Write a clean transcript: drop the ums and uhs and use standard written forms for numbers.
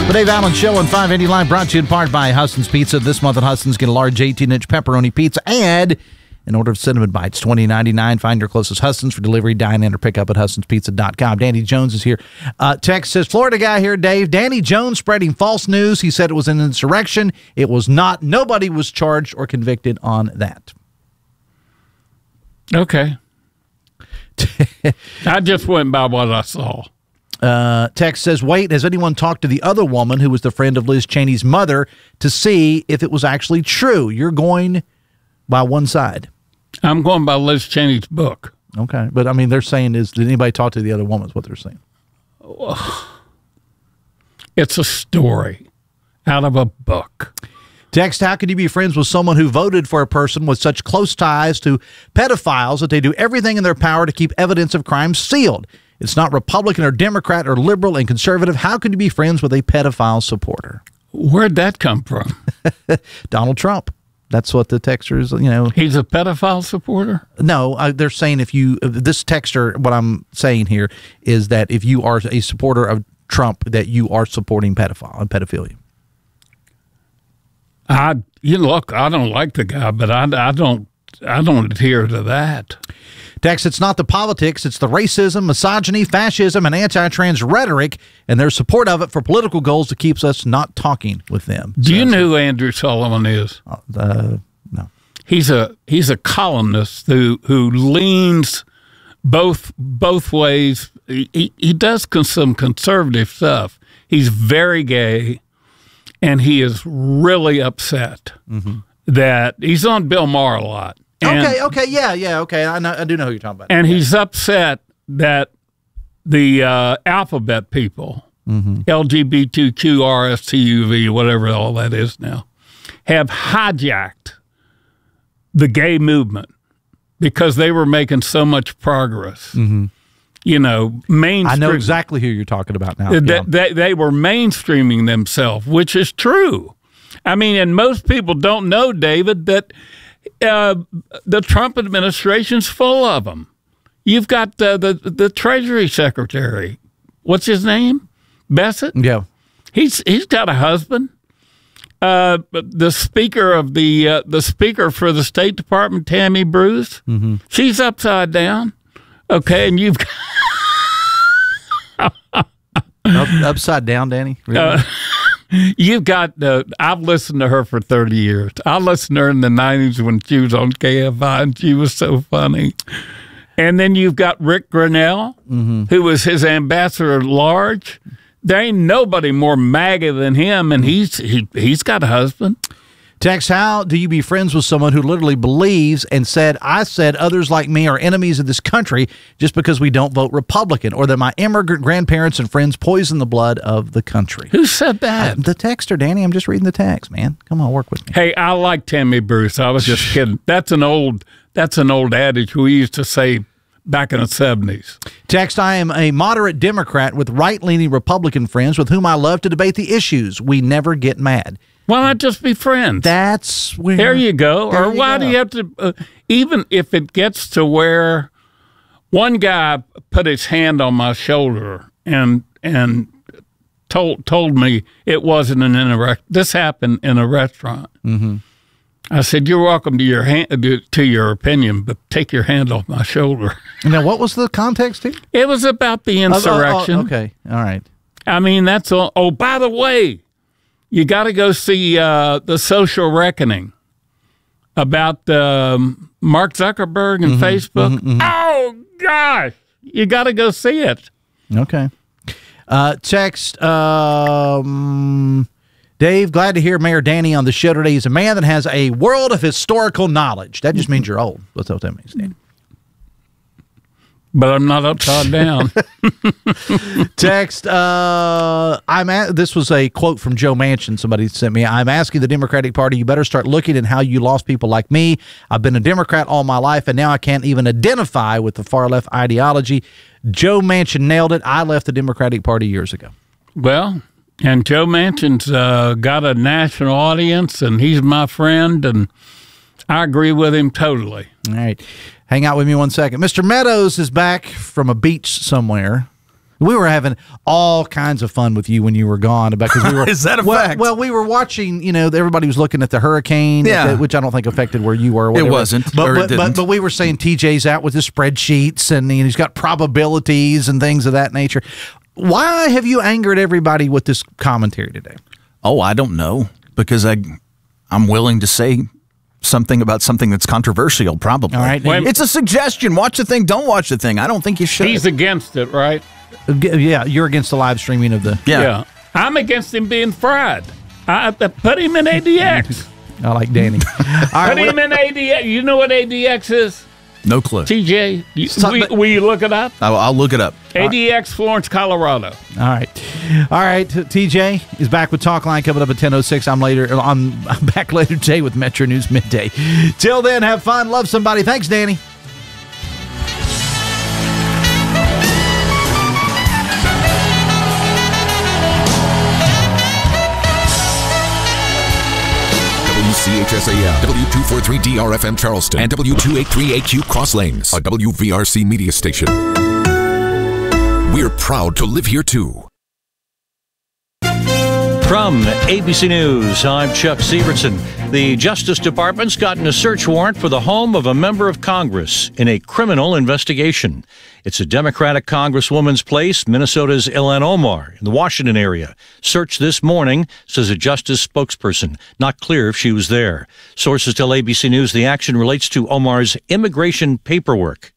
The Dave Allen Show on 580 Live brought to you in part by Huston's Pizza. This month at Huston's, get a large 18-inch pepperoni pizza and an order of cinnamon bites, $20.99. Find your closest Huston's for delivery, dine-in, or pick up at HustonsPizza.com. Danny Jones is here. Text says, Florida guy here, Dave. Danny Jones spreading false news. He said it was an insurrection. It was not. Nobody was charged or convicted on that. Okay. I just went by what I saw. Text says, wait, has anyone talked to the other woman who was the friend of Liz Cheney's mother to see if it was actually true? You're going by one side. I'm going by Liz Cheney's book. Okay. But, I mean, they're saying did anybody talk to the other woman is what they're saying. It's a story out of a book. Text, how could you be friends with someone who voted for a person with such close ties to pedophiles that they do everything in their power to keep evidence of crime sealed? It's not Republican or Democrat or liberal and conservative. How could you be friends with a pedophile supporter? Where'd that come from? Donald Trump. That's what the texters, He's a pedophile supporter? No, they're saying this texter, what I'm saying here is that if you are a supporter of Trump, that you are supporting pedophilia. Look, I don't like the guy, but I don't adhere to that. Text, it's not the politics, it's the racism, misogyny, fascism, and anti-trans rhetoric and their support of it for political goals that keeps us not talking with them. Do you know who Andrew Sullivan is? No. He's a columnist who leans both ways. He does some conservative stuff. He's very gay, and he is really upset that he's on Bill Maher a lot. And, okay, I do know who you're talking about. And he's upset that the alphabet people, LGBTQ, RSTUV, whatever all that is now, have hijacked the gay movement because they were making so much progress. Mainstream. I know exactly who you're talking about now. They were mainstreaming themselves, which is true. I mean, and most people don't know, David, that the Trump administration's full of them. You've got the Treasury Secretary. What's his name? Bassett? Yeah. He's got a husband. The speaker of the speaker for the State Department, Tammy Bruce, she's upside down. Okay, and you've upside down, Danny? Really? You've got, I've listened to her for 30 years. I listened to her in the 90s when she was on KFI, and she was so funny. And then you've got Rick Grinnell, who was his ambassador at large. There ain't nobody more MAGA than him, and he's got a husband. Text, how do you be friends with someone who literally believes and said others like me are enemies of this country just because we don't vote Republican, or that my immigrant grandparents and friends poison the blood of the country? Who said that? The texter, Danny. I'm just reading the text, man. Come on, work with me. Hey, I like Tammy Bruce. I was just kidding. That's an old adage we used to say back in the 70s. Text, I am a moderate Democrat with right-leaning Republican friends with whom I love to debate the issues. We never get mad. Why not just be friends? That's where... There you go. Or why do you have to... even if it gets to where one guy put his hand on my shoulder and told me it wasn't an insurrection. This happened in a restaurant. I said, "You're welcome to your opinion, but take your hand off my shoulder." Now, what was the context here? It was about the insurrection. Okay, all right. I mean, that's all. Oh, by the way, you got to go see The Social Reckoning about Mark Zuckerberg and Facebook. Oh, gosh. You got to go see it. Okay. Text, Dave, glad to hear Mayor Danny on the show today. He's a man that has a world of historical knowledge. That just means you're old. That's what that means, Danny. But I'm not upside down. Text, this was a quote from Joe Manchin somebody sent me. I'm asking the Democratic Party, you better start looking at how you lost people like me. I've been a Democrat all my life, and now I can't even identify with the far-left ideology. Joe Manchin nailed it. I left the Democratic Party years ago. Well, and Joe Manchin's got a national audience, and he's my friend, and I agree with him totally. All right. Hang out with me one second. Mr. Meadows is back from a beach somewhere. We were having all kinds of fun with you when you were gone, because we were. Is that a fact? Well, we were watching. Everybody was looking at the hurricane, which I don't think affected where you were. Or whatever. It wasn't, but we were saying TJ's out with his spreadsheets and he's got probabilities and things of that nature. Why have you angered everybody with this commentary today? Oh, I don't know, because I'm willing to say something about something that's controversial, probably. All right. It's a suggestion. Watch the thing, don't watch the thing. I don't think you should. He's against it, right? Yeah, you're against the live streaming of the... Yeah. I'm against him being fried. I put him in ADX. I like Danny. Put him in ADX. You know what ADX is? No clue. TJ, will you look it up? I'll look it up. ADX Florence, Colorado. All right. TJ is back with Talkline coming up at 10:06. I'm back later today with Metro News Midday. Till then, have fun, love somebody. Thanks, Danny. WCHSAM, W243DRFM Charleston, and W283AQ Cross Lanes, a WVRC media station. We're proud to live here too. From ABC News, I'm Chuck Sievertson. The Justice Department's gotten a search warrant for the home of a member of Congress in a criminal investigation. It's a Democratic Congresswoman's place, Minnesota's Ilhan Omar, in the Washington area. Searched this morning, says a Justice spokesperson. Not clear if she was there. Sources tell ABC News the action relates to Omar's immigration paperwork.